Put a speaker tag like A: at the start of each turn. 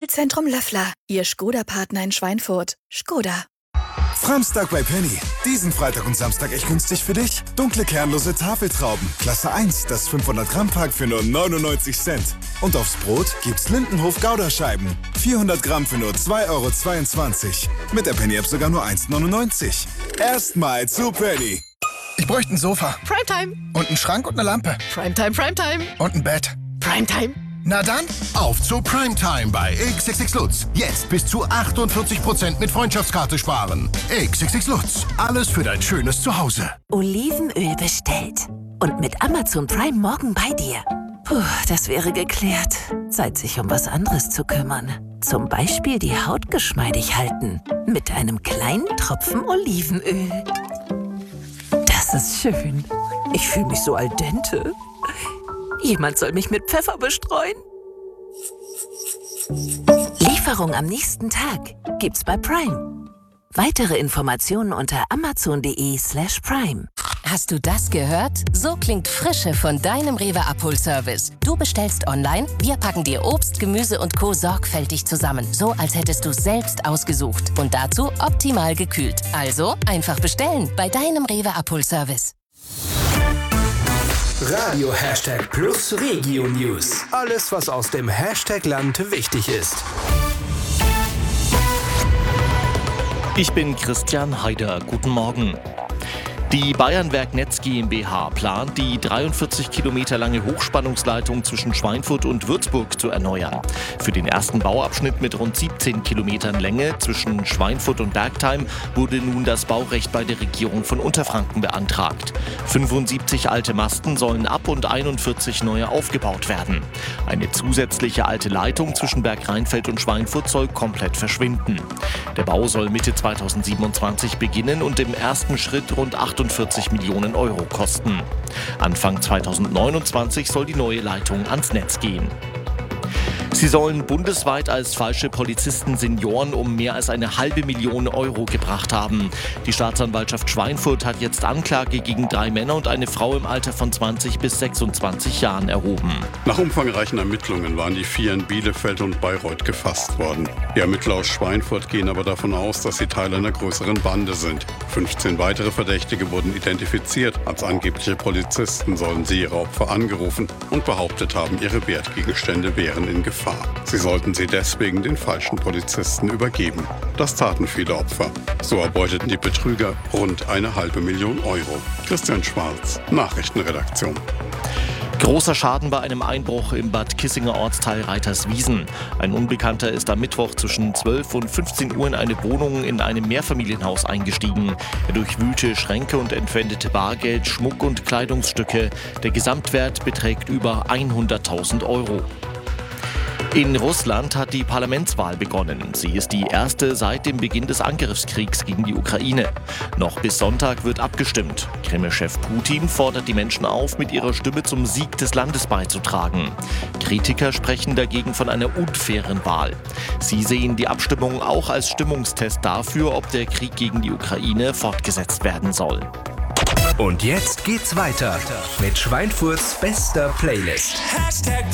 A: Automobilzentrum Löffler, Ihr Škoda-Partner in Schweinfurt. Škoda.
B: Framstag bei Penny. Diesen Freitag und Samstag echt günstig für dich. Dunkle kernlose Tafeltrauben. Klasse 1, das 500 Gramm Pack für nur 99 Cent. Und aufs Brot gibt's Lindenhof Gouda-Scheiben. 400 Gramm für nur 2,22 €. Mit der Penny-App sogar nur 1,99 €. Erstmal zu Penny.
C: Ich bräuchte ein Sofa.
D: Primetime.
C: Und einen Schrank und eine Lampe.
D: Primetime, Primetime.
C: Und ein Bett.
D: Primetime.
C: Na dann,
E: auf zu Primetime bei XXX Lutz. Jetzt bis zu 48% mit Freundschaftskarte sparen. XXX Lutz. Alles für dein schönes Zuhause.
F: Olivenöl bestellt. Und mit Amazon Prime morgen bei dir. Puh, das wäre geklärt. Zeit, sich um was anderes zu kümmern. Zum Beispiel die Haut geschmeidig halten. Mit einem kleinen Tropfen Olivenöl. Das ist schön. Ich fühle mich so al dente. Jemand soll mich mit Pfeffer bestreuen. Lieferung am nächsten Tag gibt's bei Prime. Weitere Informationen unter amazon.de/prime.
G: Hast du das gehört? So klingt Frische von deinem Rewe-Abholservice. Du bestellst online, wir packen dir Obst, Gemüse und Co. sorgfältig zusammen. So, als hättest du es selbst ausgesucht. Und dazu optimal gekühlt. Also einfach bestellen bei deinem Rewe-Abholservice.
H: Radio #Plus Regio News. Alles, was aus dem Hashtag-Land wichtig ist.
I: Ich bin Christian Haider. Guten Morgen. Die Bayernwerk Netz GmbH plant, die 43 Kilometer lange Hochspannungsleitung zwischen Schweinfurt und Würzburg zu erneuern. Für den ersten Bauabschnitt mit rund 17 Kilometern Länge zwischen Schweinfurt und Bergtheim wurde nun das Baurecht bei der Regierung von Unterfranken beantragt. 75 alte Masten sollen ab und 41 neue aufgebaut werden. Eine zusätzliche alte Leitung zwischen Bergrheinfeld und Schweinfurt soll komplett verschwinden. Der Bau soll Mitte 2027 beginnen und im ersten Schritt rund 48 Millionen € kosten. Anfang 2029 soll die neue Leitung ans Netz gehen. Sie sollen bundesweit als falsche Polizisten Senioren um mehr als eine halbe Million € gebracht haben. Die Staatsanwaltschaft Schweinfurt hat jetzt Anklage gegen 3 Männer und eine Frau im Alter von 20 bis 26 Jahren erhoben.
J: Nach umfangreichen Ermittlungen waren die 4 in Bielefeld und Bayreuth gefasst worden. Die Ermittler aus Schweinfurt gehen aber davon aus, dass sie Teil einer größeren Bande sind. 15 weitere Verdächtige wurden identifiziert. Als angebliche Polizisten sollen sie ihre Opfer angerufen und behauptet haben, ihre Wertgegenstände wären in Gefahr. Sie sollten sie deswegen den falschen Polizisten übergeben. Das taten viele Opfer. So erbeuteten die Betrüger rund eine halbe Million €. Christian Schwarz, Nachrichtenredaktion.
I: Großer Schaden bei einem Einbruch im Bad Kissinger Ortsteil Reiterswiesen. Ein Unbekannter ist am Mittwoch zwischen 12 und 15 Uhr in eine Wohnung in einem Mehrfamilienhaus eingestiegen. Er durchwühlte Schränke und entwendete Bargeld, Schmuck und Kleidungsstücke. Der Gesamtwert beträgt über 100.000 €. In Russland hat die Parlamentswahl begonnen. Sie ist die erste seit dem Beginn des Angriffskriegs gegen die Ukraine. Noch bis Sonntag wird abgestimmt. Kreml-Chef Putin fordert die Menschen auf, mit ihrer Stimme zum Sieg des Landes beizutragen. Kritiker sprechen dagegen von einer unfairen Wahl. Sie sehen die Abstimmung auch als Stimmungstest dafür, ob der Krieg gegen die Ukraine fortgesetzt werden soll.
H: Und jetzt geht's weiter mit Schweinfurts bester Playlist.